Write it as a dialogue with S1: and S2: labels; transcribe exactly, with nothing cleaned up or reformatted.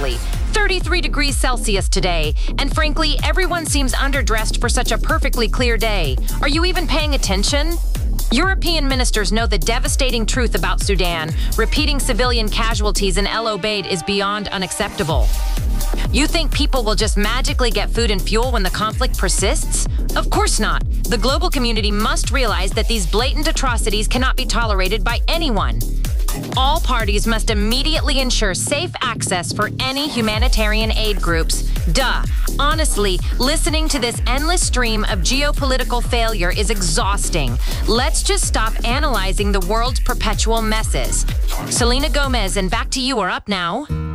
S1: lovely. thirty-three degrees Celsius today, and frankly, everyone seems underdressed for such a perfectly clear day. Are you even paying attention? European ministers know the devastating truth about Sudan. Repeating civilian casualties in El Obeid is beyond unacceptable. You think people will just magically get food and fuel when the conflict persists? Of course not. The global community must realize that these blatant atrocities cannot be tolerated by anyone. All parties must immediately ensure safe access for any humanitarian aid groups. Duh. Honestly, listening to this endless stream of geopolitical failure is exhausting. Let's just stop analyzing the world's perpetual messes. Selena Gomez and Back to You are up now.